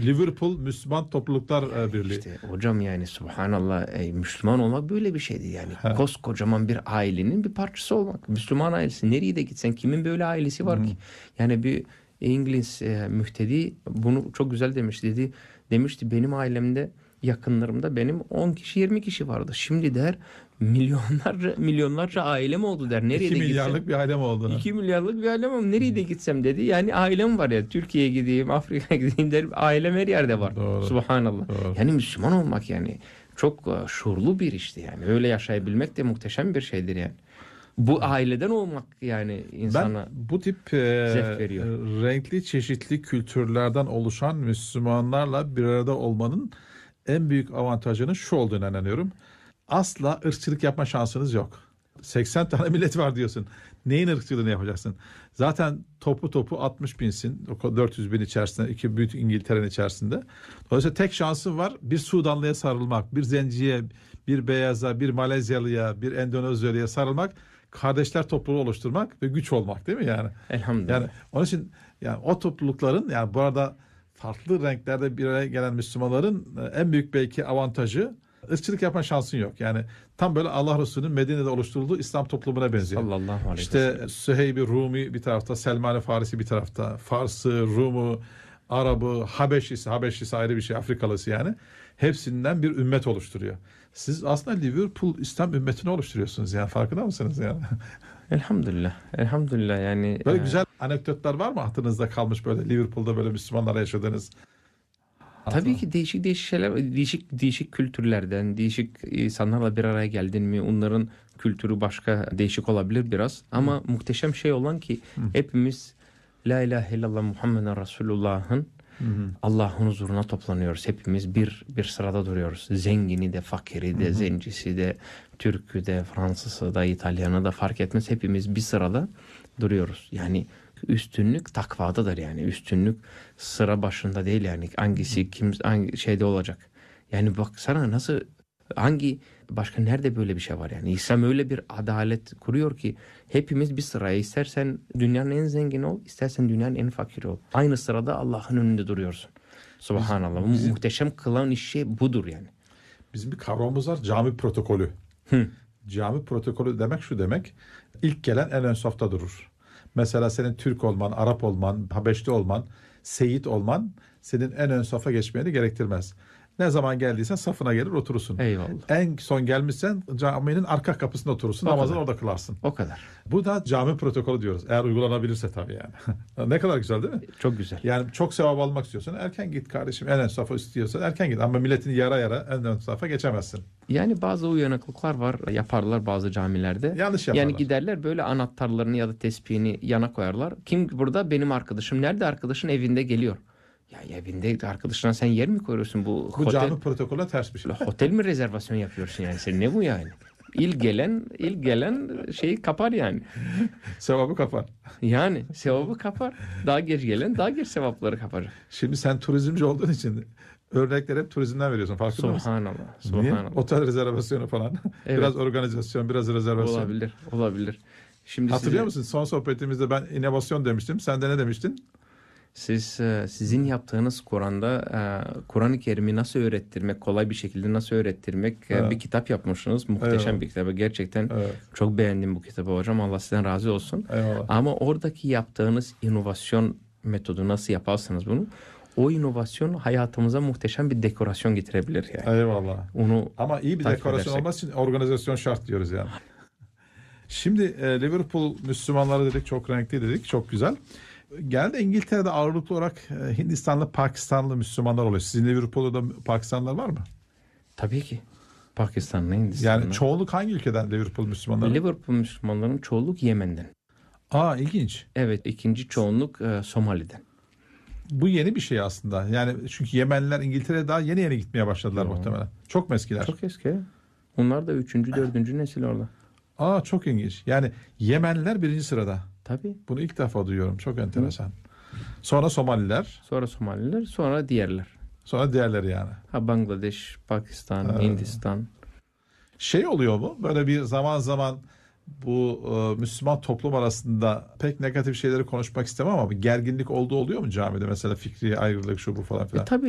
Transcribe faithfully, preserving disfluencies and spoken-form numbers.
Liverpool Müslüman Topluluklar yani Birliği. İşte hocam yani subhanallah e, Müslüman olmak böyle bir şeydi yani. Ha. Koskocaman bir ailenin bir parçası olmak. Müslüman ailesi. Nereye de gitsen kimin böyle ailesi var Hı. ki? Yani bir İngiliz e, müftedi bunu çok güzel demiş dedi. Demişti benim ailemde yakınlarımda benim on kişi yirmi kişi vardı. Şimdi der milyonlarca milyonlarca ailem oldu der. Nereye iki de milyarlık gitsem, bir ailem oldu. iki milyarlık bir ailem oldu. Nereye de gitsem dedi. Yani ailem var ya. Türkiye'ye gideyim, Afrika'ya gideyim der. Ailem her yerde var. Doğru. Subhanallah. Doğru. Yani Müslüman olmak yani çok şuurlu bir işti yani. Öyle yaşayabilmek de muhteşem bir şeydir yani. Bu aileden olmak yani insana ben bu tip e, veriyor. renkli çeşitli kültürlerden oluşan Müslümanlarla bir arada olmanın en büyük avantajının şu olduğunu inanıyorum. Asla ırkçılık yapma şansınız yok. seksen tane millet var diyorsun. Neyin ırkçılığını yapacaksın? Zaten topu topu altmış binsin. dört yüz bin içerisinde, iki büyük İngiltere'nin içerisinde. Dolayısıyla tek şansın var. Bir Sudanlı'ya sarılmak, bir Zenci'ye, bir Beyaz'a, bir Malezyalı'ya, bir Endonezyalı'ya sarılmak, kardeşler topluluğu oluşturmak ve güç olmak değil mi yani? Elhamdülillah. Yani onun için yani o toplulukların yani bu arada farklı renklerde bir araya gelen Müslümanların en büyük belki avantajı ırkçılık yapma şansın yok. Yani tam böyle Allah Resulü'nün Medine'de oluşturulduğu İslam toplumuna benziyor. Sallallahu aleyhi ve işte sellem. Süheyb-i Rumi bir tarafta, Selman-ı Farisi bir tarafta, Fars'ı, Rum'u, Arap'ı, Habeşlisi, Habeşlisi ayrı bir şey, Afrikalısı yani. Hepsinden bir ümmet oluşturuyor. Siz aslında Liverpool İslam ümmetini oluşturuyorsunuz yani, farkında mısınız yani? Elhamdülillah. Elhamdülillah yani. Böyle e... güzel anekdotlar var mı hatırınızda kalmış böyle Liverpool'da böyle Müslümanlarla yaşadığınız? Tabii ki değişik değişik şeyler, değişik değişik kültürlerden, değişik insanlarla bir araya geldin mi, onların kültürü başka, değişik olabilir biraz. Ama Hı. muhteşem şey olan ki Hı. hepimiz La ilahe illallah Muhammeden Resulullah'ın Allah'ın huzuruna toplanıyoruz. Hepimiz bir bir sırada duruyoruz. Zengini de, fakiri de, Hı. zencisi de, Türk'ü de, Fransızı da, İtalyanı da fark etmez. Hepimiz bir sırada duruyoruz. Yani üstünlük takvadadır yani. Üstünlük sıra başında değil yani. Hangisi kim hangi şeyde olacak. Yani baksana nasıl, hangi başka nerede böyle bir şey var yani. İslam öyle bir adalet kuruyor ki hepimiz bir sıraya, istersen dünyanın en zengini ol, istersen dünyanın en fakiri ol. Aynı sırada Allah'ın önünde duruyorsun. Subhanallah. Bizim, muhteşem kılan iş şey budur yani. Bizim bir kavramımız var, cami protokolü. Hı. Cami protokolü demek şu demek. İlk gelen en ön safta durur. Mesela senin Türk olman, Arap olman, Habeşli olman, Seyit olman senin en ön safa geçmeni gerektirmez. Ne zaman geldiysen safına gelir oturursun. Eyvallah. En son gelmişsen caminin arka kapısında oturursun. O namazını kadar. Orada kılarsın. O kadar. Bu da cami protokolü diyoruz. Eğer uygulanabilirse tabii yani. Ne kadar güzel değil mi? Çok güzel. Yani çok sevap almak istiyorsan erken git kardeşim. En ön safa istiyorsan erken git. Ama milletin yara yara en ön safa geçemezsin. Yani bazı uyanıklıklar var. Yaparlar bazı camilerde. Yanlış yaparlar. Yani giderler böyle anahtarlarını ya da tespihini yana koyarlar. Kim burada? Benim arkadaşım. Nerede arkadaşın? Evinde geliyor. Ya evinde arkadaşına sen yer mi koyuyorsun? Bu, bu otel, cami protokolü ters bir şey. Otel mi rezervasyon yapıyorsun yani? Sen ne bu yani? İlk gelen, ilk gelen şeyi kapar yani. Sevabı kapar. Yani sevabı kapar. Daha geç gelen daha geç sevapları kapar. Şimdi sen turizmci olduğun için örnekleri hep turizmden veriyorsun. Farkında mısın? Subhanallah. Subhanallah. Niye? Otel rezervasyonu falan. Evet. Biraz organizasyon, biraz rezervasyon. Olabilir. Olabilir. Şimdi hatırlıyor size... musun? Son sohbetimizde ben inovasyon demiştim. Sen de ne demiştin? Siz sizin yaptığınız Kur'an'da Kur'an-ı Kerim'i nasıl öğrettirmek, kolay bir şekilde nasıl öğrettirmek evet. bir kitap yapmışsınız. Muhteşem evet. bir kitap. Gerçekten evet. çok beğendim bu kitabı hocam. Allah sizden razı olsun. Eyvallah. Ama oradaki yaptığınız inovasyon metodu, nasıl yaparsınız bunu? O inovasyon hayatımıza muhteşem bir dekorasyon getirebilir yani. Eyvallah. Onu ama iyi bir dekorasyon olması için organizasyon şart diyoruz yani. Şimdi e, Liverpool Müslümanları dedik, çok renkli dedik, çok güzel. Genelde İngiltere'de ağırlıklı olarak Hindistanlı, Pakistanlı Müslümanlar oluyor. Sizin Liverpool'da Pakistanlılar var mı? Tabii ki. Pakistanlı, Hindistanlı. Yani çoğunluk hangi ülkeden Liverpool Müslümanları? Liverpool Müslümanların çoğunluk Yemen'den. Aa, ilginç. Evet, ikinci çoğunluk e, Somali'den. Bu yeni bir şey aslında. Yani çünkü Yemenliler İngiltere'ye daha yeni yeni gitmeye başladılar Yo. muhtemelen. Çok mu eskiler? Çok eski. Onlar da üçüncü, dördüncü nesil orada. Aa, çok ilginç. Yani Yemenliler birinci sırada. Tabii. Bunu ilk defa duyuyorum. Çok enteresan. Hı. Sonra Somaliler. Sonra Somaliler. Sonra diğerler. Sonra diğerleri yani. Ha, Bangladeş, Pakistan, ee, Hindistan. Şey oluyor mu? Böyle bir zaman zaman bu e, Müslüman toplum arasında pek negatif şeyleri konuşmak istemem ama bir gerginlik olduğu oluyor mu camide? Mesela fikri ayrılık, şu bu falan filan. E, tabii.